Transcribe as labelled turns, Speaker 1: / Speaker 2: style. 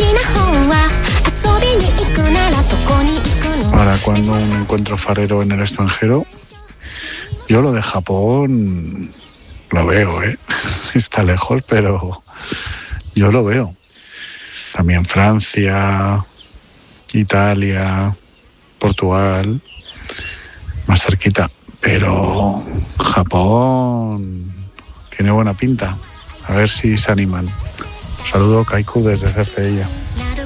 Speaker 1: Ahora, cuando un encuentro farero en el extranjero, yo lo de Japón lo veo, está lejos, pero yo lo veo. También Francia, Italia, Portugal, más cerquita. Pero Japón tiene buena pinta. A ver si se animan. Un saludo, Kaiku, desde Cercedilla.